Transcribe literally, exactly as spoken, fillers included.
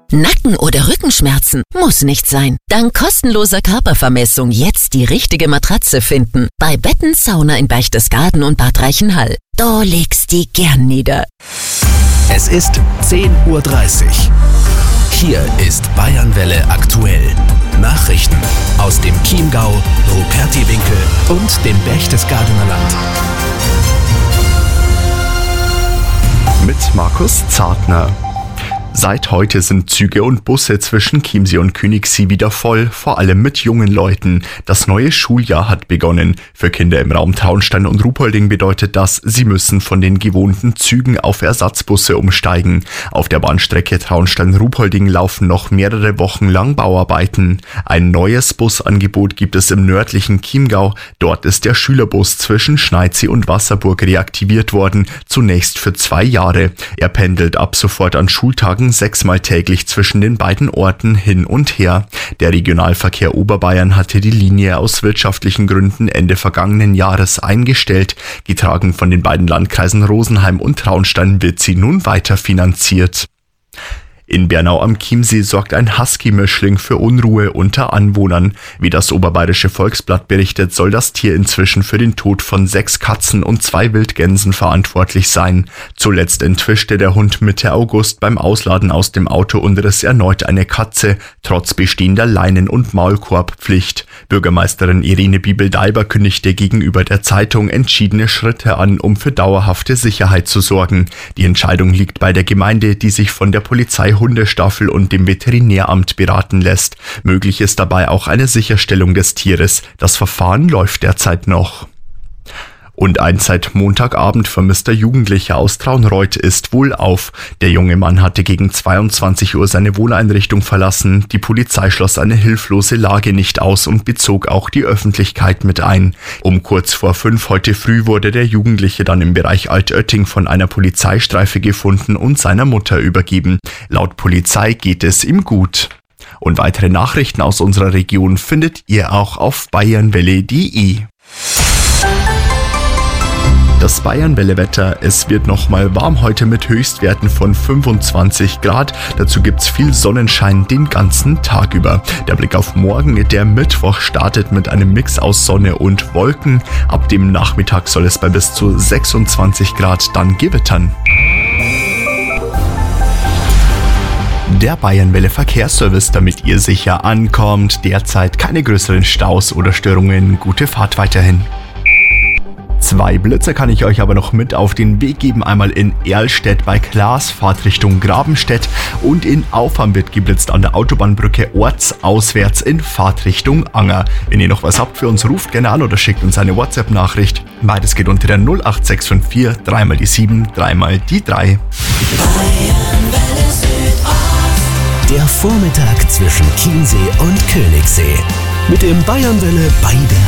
Nacken- oder Rückenschmerzen? Muss nicht sein. Dank kostenloser Körpervermessung jetzt die richtige Matratze finden. Bei Betten Sauna in Berchtesgaden und Bad Reichenhall. Da legst die gern nieder. Es ist zehn Uhr dreißig. Hier ist Bayernwelle aktuell. Nachrichten aus dem Chiemgau, Rupertiwinkel und dem Berchtesgadener Land. Mit Markus Zartner. Seit heute sind Züge und Busse zwischen Chiemsee und Königssee wieder voll, vor allem mit jungen Leuten. Das neue Schuljahr hat begonnen. Für Kinder im Raum Traunstein und Ruhpolding bedeutet das, sie müssen von den gewohnten Zügen auf Ersatzbusse umsteigen. Auf der Bahnstrecke Traunstein-Ruhpolding laufen noch mehrere Wochen lang Bauarbeiten. Ein neues Busangebot gibt es im nördlichen Chiemgau. Dort ist der Schülerbus zwischen Schneidsee und Wasserburg reaktiviert worden, zunächst für zwei Jahre. Er pendelt ab sofort an Schultagen sechsmal täglich zwischen den beiden Orten hin und her. Der Regionalverkehr Oberbayern hatte die Linie aus wirtschaftlichen Gründen Ende vergangenen Jahres eingestellt. Getragen von den beiden Landkreisen Rosenheim und Traunstein wird sie nun weiter finanziert. In Bernau am Chiemsee sorgt ein Husky-Mischling für Unruhe unter Anwohnern. Wie das Oberbayerische Volksblatt berichtet, soll das Tier inzwischen für den Tod von sechs Katzen und zwei Wildgänsen verantwortlich sein. Zuletzt entwischte der Hund Mitte August beim Ausladen aus dem Auto und riss erneut eine Katze, trotz bestehender Leinen- und Maulkorbpflicht. Bürgermeisterin Irene Bibel-Daiber kündigte gegenüber der Zeitung entschiedene Schritte an, um für dauerhafte Sicherheit zu sorgen. Die Entscheidung liegt bei der Gemeinde, die sich von der Polizei Hundestaffel und dem Veterinäramt beraten lässt. Möglich ist dabei auch eine Sicherstellung des Tieres. Das Verfahren läuft derzeit noch. Und ein seit Montagabend vermisster Jugendlicher aus Traunreut ist wohlauf. Der junge Mann hatte gegen zweiundzwanzig Uhr seine Wohneinrichtung verlassen. Die Polizei schloss eine hilflose Lage nicht aus und bezog auch die Öffentlichkeit mit ein. Um kurz vor fünf heute früh wurde der Jugendliche dann im Bereich Altötting von einer Polizeistreife gefunden und seiner Mutter übergeben. Laut Polizei geht es ihm gut. Und weitere Nachrichten aus unserer Region findet ihr auch auf bayernwelle punkt de. Das Bayernwelle-Wetter, es wird nochmal warm heute mit Höchstwerten von fünfundzwanzig Grad. Dazu gibt's viel Sonnenschein den ganzen Tag über. Der Blick auf morgen, der Mittwoch, startet mit einem Mix aus Sonne und Wolken. Ab dem Nachmittag soll es bei bis zu sechsundzwanzig Grad dann gewittern. Der Bayernwelle Verkehrsservice, damit ihr sicher ankommt. Derzeit keine größeren Staus oder Störungen. Gute Fahrt weiterhin. Zwei Blitze kann ich euch aber noch mit auf den Weg geben. Einmal in Erlstedt bei Klaas, Fahrt Richtung Grabenstedt, und in Aufam wird geblitzt an der Autobahnbrücke ortsauswärts in Fahrtrichtung Anger. Wenn ihr noch was habt für uns, ruft gerne an oder schickt uns eine WhatsApp-Nachricht. Beides geht unter der null acht sechs fünf vier, dreimal die sieben, dreimal die drei. Der Vormittag zwischen Chiemsee und Königssee. Mit dem Bayernwelle bei der